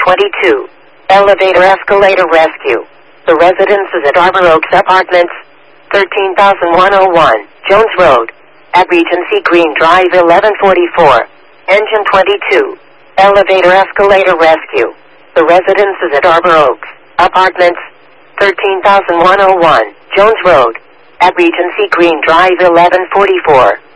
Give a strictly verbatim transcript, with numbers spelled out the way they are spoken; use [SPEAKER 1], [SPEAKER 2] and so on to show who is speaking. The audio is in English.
[SPEAKER 1] twenty-two. Elevator escalator rescue. The residences at Arbor Oaks Apartments, thirteen thousand one hundred one, Jones Road. At Regency Green Drive eleven forty-four. Engine twenty-two. Elevator escalator rescue. The residences at Arbor Oaks Apartments, thirteen thousand one hundred one, Jones Road. At Regency Green Drive eleven forty-four.